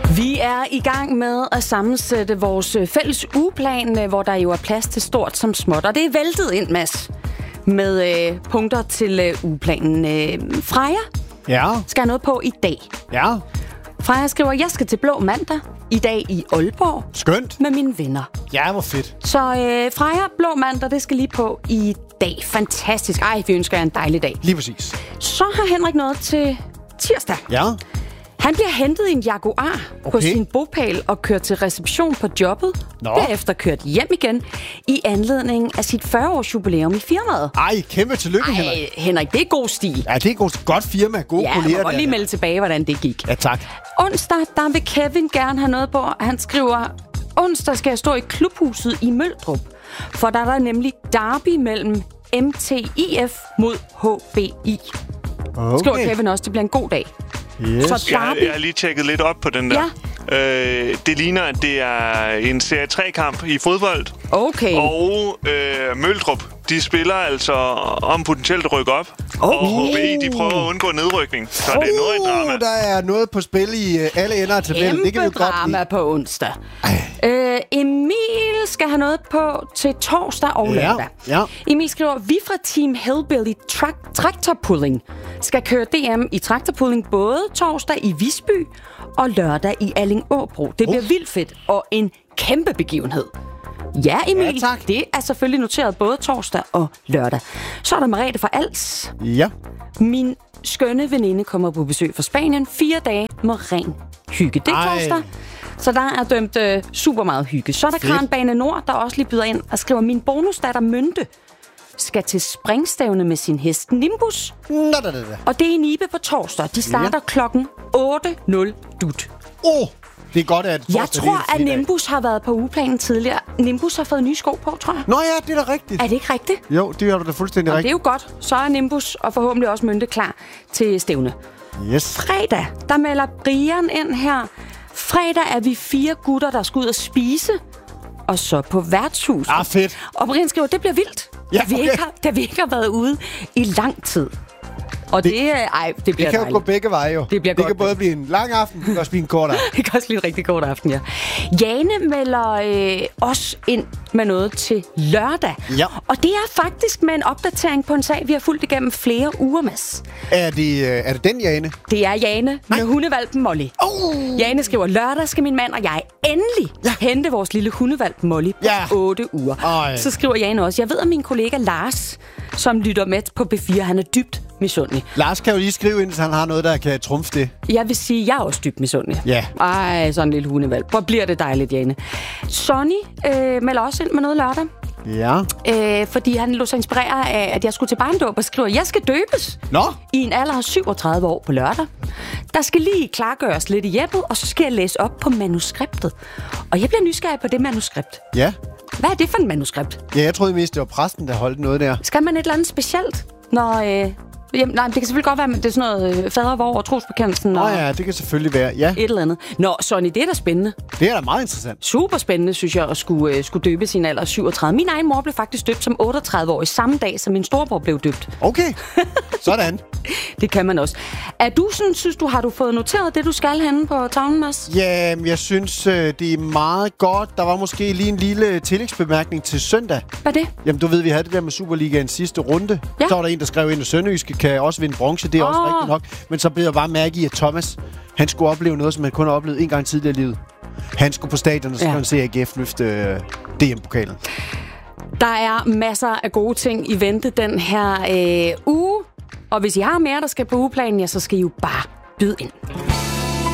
Vi er i gang med at sammensætte vores fælles ugeplan, hvor der jo er plads til stort som småt. Og det er væltet ind, Mads, med punkter til ugeplanen. Freja skal have noget på i dag. Ja. Freja skriver, jeg skal til Blå Mandag i dag i Aalborg. Skønt. Med mine venner. Ja, hvor fedt. Så Freja, Blå Mandag, det skal lige på i dag. Fantastisk. Ej, vi ønsker jer en dejlig dag. Lige præcis. Så har Henrik noget til tirsdag. Ja. Han bliver hentet i en Jaguar på sin bopæl og kørt til reception på jobbet. Derefter kørt hjem igen i anledning af sit 40-års jubilæum i firmaet. Ej, kæmpe tillykke, Henrik. Henrik, det er god stil. Ja, det er god stil. Godt firma, gode kolleger. Ja, jeg må lige melde tilbage, hvordan det gik. Ja, tak. Onsdag, der vil Kevin gerne have noget på. Han skriver, onsdag skal jeg stå i klubhuset i Møldrup. For der er nemlig derby mellem MTIF mod HBI. Skriver Kevin også, det bliver en god dag. Yes. Så jeg har lige tjekket lidt op på den der. Ja. Det ligner, at det er en serie 3-kamp i fodbold. Okay. Og Møldrup, de spiller altså om potentielt at rykke op. Og HBI, de prøver at undgå nedrykning. Så det er noget i drama. Der er noget på spil i alle ender af tabellen. Det kan vi jo godt drama på onsdag. Emil skal have noget på til torsdag og lørdag. Ja. Emil skriver, vi fra Team Hellbilly Traktorpulling skal køre DM i traktorpulling både torsdag i Visby og lørdag i Allingåbro. Det bliver vildt fedt og en kæmpe begivenhed. Ja, Emil, det er selvfølgelig noteret både torsdag og lørdag. Så er der Merete fra Als. Ja. Min skønne veninde kommer på besøg fra Spanien. 4 dage med ren hygge. Det er torsdag. Så der er dømt super meget hygge. Så er der Kranbane Nord, der også lige byder ind og skriver, min bonusdatter Mynte skal til springstævne med sin hest Nimbus. Og det er i Nibe på torsdag. De starter klokken 8:00 dut. Det er godt, at... Jeg tror, at Nimbus har været på ugeplanen tidligere. Nimbus har fået nye sko på, tror jeg. Nå ja, det er da rigtigt. Er det ikke rigtigt? Jo, det er du da fuldstændig rigtigt. Det er jo godt. Så er Nimbus og forhåbentlig også Mynte klar til stævne. Yes. Fredag, der melder Brian ind her. Fredag er vi 4 gutter, der skal ud og spise. Og så på værtshuset. Fedt. Og Brian skriver, det bliver vildt. Ja, da vi ikke har været ude i lang tid. Og det bliver det kan dejligt. jo gå begge veje, jo. Det kan både blive en lang aften, det kan også blive en kort aften. Det kan også blive en rigtig kort aften, ja. Jane melder også ind med noget til lørdag. Ja. Og det er faktisk med en opdatering på en sag, vi har fulgt igennem flere uger, Mads. Er det den, Jane? Det er Jane med hundevalpen Molly. Jane skriver, lørdag skal min mand og jeg endelig hente vores lille hundevalp Molly på 8 uger. Så skriver Jane også, jeg ved, at min kollega Lars, som lytter med på B4, han er dybt misundelig. Lars kan jo lige skrive ind, så han har noget, der kan trumfe det. Jeg vil sige, jeg er også dybt misundelig. Ja. Ej, sådan en lille hundevalp. Hvor bliver det dejligt, Jane. Sonny melder også ind med noget lørdag. Ja. Fordi han lod sig inspirere af, at jeg skulle til barndåb og skriver, jeg skal døbes i en alder af 37 år på lørdag. Der skal lige klargøres lidt i hjemmet, og så skal jeg læse op på manuskriptet. Og jeg bliver nysgerrig på det manuskript. Ja. Hvad er det for et manuskript? Ja, jeg troede mest, det var præsten, der holdt noget der. Skal man et eller andet specielt, når... nej, det kan selvfølgelig godt være, at det er sådan noget fadervor og trosbekendelsen. Ja, det kan selvfølgelig være, ja. Et eller andet. Nå, Sonny, det er da spændende. Det er da meget interessant. Super spændende, synes jeg, at skulle døbe sin alder 37. Min egen mor blev faktisk døbt som 38-årig samme dag, som min storebror blev døbt. Okay, sådan. Det kan man også. Er du sådan, har du fået noteret det, du skal henne på tavlen, Mads? Ja, jeg synes, det er meget godt. Der var måske lige en lille tillægsbemærkning til søndag. Hvad er det? Jamen, du ved, vi havde det der med Superligaens sidste runde. Ja. Så var der en, der skrev ind, at Sønderjyske kan også vinde bronze. Det er også rigtigt nok. Men så blev jeg bare mærke i, at Thomas, han skulle opleve noget, som han kun har oplevet en gang tidligere i livet. Han skulle på stadion, og så skulle han se AGF løfte DM-pokalen. Der er masser af gode ting i vente den her uge. Og hvis I har mere, der skal på ugeplanen, så skal I jo bare byde ind.